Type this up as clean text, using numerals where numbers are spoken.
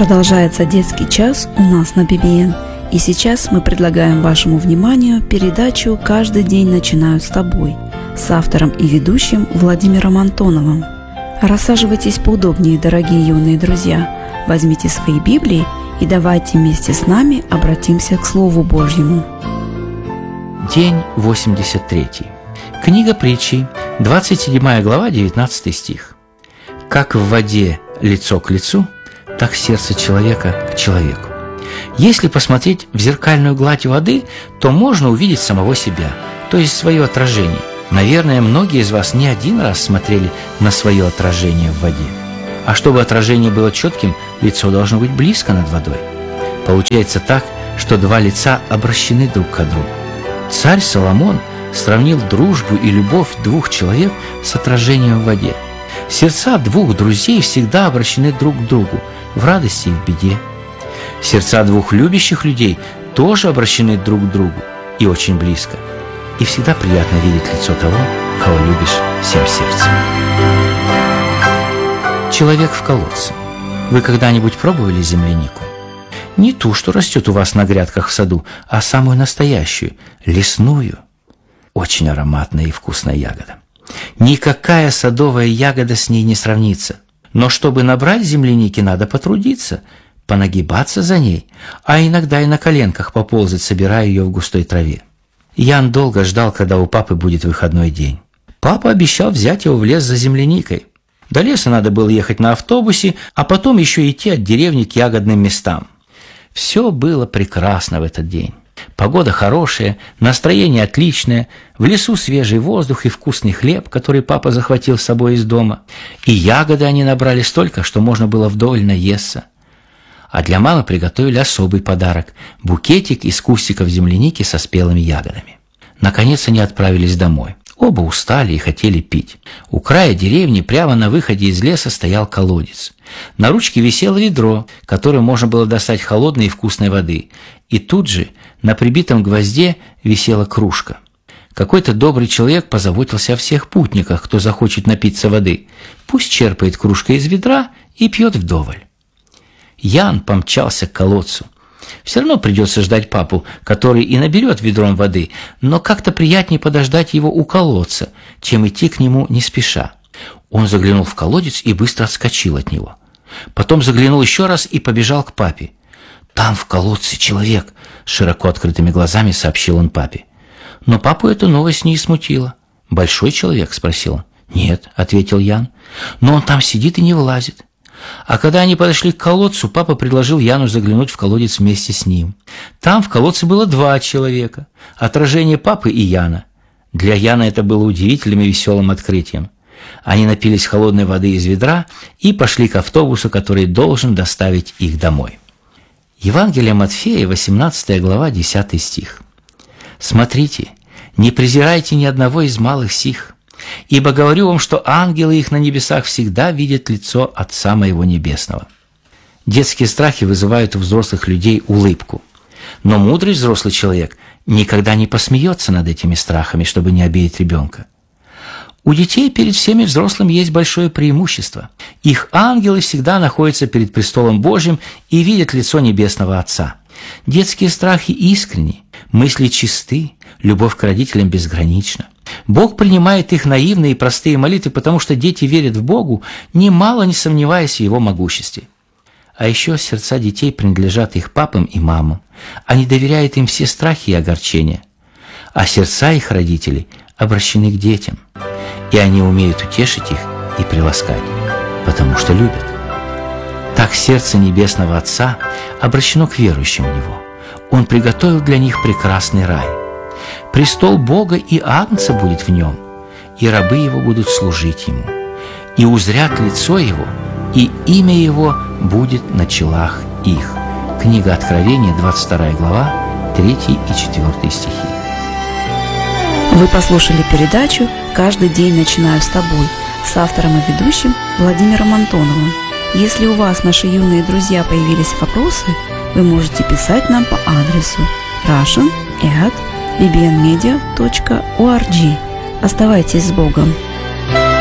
Продолжается детский час у нас на BBN. И сейчас мы предлагаем вашему вниманию передачу «Каждый день начинаю с тобой» с автором и ведущим Владимиром Антоновым. Рассаживайтесь поудобнее, дорогие юные друзья. Возьмите свои Библии и давайте вместе с нами обратимся к Слову Божьему. День 83. Книга Притчей, 27 глава, 19 стих. «Как в воде лицо к лицу, так сердце человека к человеку». Если посмотреть в зеркальную гладь воды, то можно увидеть самого себя, то есть свое отражение. Наверное, многие из вас не один раз смотрели на свое отражение в воде. А чтобы отражение было четким, лицо должно быть близко над водой. Получается так, что два лица обращены друг к другу. Царь Соломон сравнил дружбу и любовь двух человек с отражением в воде. Сердца двух друзей всегда обращены друг к другу в радости и в беде. Сердца двух любящих людей тоже обращены друг к другу и очень близко. И всегда приятно видеть лицо того, кого любишь всем сердцем. Человек в колодце. Вы когда-нибудь пробовали землянику? Не ту, что растет у вас на грядках в саду, а самую настоящую, лесную. Очень ароматная и вкусная ягода. Никакая садовая ягода с ней не сравнится. Но чтобы набрать земляники, надо потрудиться, понагибаться за ней, а иногда и на коленках поползать, собирая ее в густой траве. Ян долго ждал, когда у папы будет выходной день. Папа обещал взять его в лес за земляникой. До леса надо было ехать на автобусе, а потом еще идти от деревни к ягодным местам. Все было прекрасно в этот день. Погода хорошая, настроение отличное, в лесу свежий воздух и вкусный хлеб, который папа захватил с собой из дома. И ягоды они набрали столько, что можно было вдоволь наесться. А для мамы приготовили особый подарок – букетик из кустиков земляники со спелыми ягодами. Наконец они отправились домой. Оба устали и хотели пить. У края деревни прямо на выходе из леса стоял колодец. На ручке висело ведро, которым можно было достать холодной и вкусной воды. И тут же на прибитом гвозде висела кружка. Какой-то добрый человек позаботился о всех путниках, кто захочет напиться воды. Пусть черпает кружкой из ведра и пьет вдоволь. Ян помчался к колодцу. Все равно придется ждать папу, который и наберет ведром воды, но как-то приятнее подождать его у колодца, чем идти к нему не спеша. Он заглянул в колодец и быстро отскочил от него. Потом заглянул еще раз и побежал к папе. «Там в колодце человек», — широко открытыми глазами сообщил он папе. Но папу эта новость не смутила. «Большой человек?» — спросил он. «Нет», — ответил Ян, — «но он там сидит и не вылазит». А когда они подошли к колодцу, папа предложил Яну заглянуть в колодец вместе с ним. Там в колодце было два человека, отражение папы и Яна. Для Яна это было удивительным и веселым открытием. Они напились холодной воды из ведра и пошли к автобусу, который должен доставить их домой. Евангелие Матфея, 18 глава, 10 стих. «Смотрите, не презирайте ни одного из малых сих, ибо говорю вам, что ангелы их на небесах всегда видят лицо Отца моего Небесного». Детские страхи вызывают у взрослых людей улыбку. Но мудрый взрослый человек никогда не посмеется над этими страхами, чтобы не обидеть ребенка. У детей перед всеми взрослыми есть большое преимущество. Их ангелы всегда находятся перед престолом Божьим и видят лицо Небесного Отца. Детские страхи искренни, мысли чисты, любовь к родителям безгранична. Бог принимает их наивные и простые молитвы, потому что дети верят в Богу, немало не сомневаясь в Его могуществе. А еще сердца детей принадлежат их папам и мамам. Они доверяют им все страхи и огорчения. А сердца их родителей обращены к детям. И они умеют утешить их и приласкать, потому что любят. Так сердце Небесного Отца обращено к верующим в Него. Он приготовил для них прекрасный рай. Престол Бога и Агнца будет в нем, и рабы Его будут служить Ему, и узрят лицо Его, и имя Его будет на челах их. Книга Откровения, 22 глава, 3 и 4 стихи. Вы послушали передачу «Каждый день начинаю с тобой» с автором и ведущим Владимиром Антоновым. Если у вас, наши юные друзья, появились вопросы, вы можете писать нам по адресу russian@bbnmedia.org. Оставайтесь с Богом!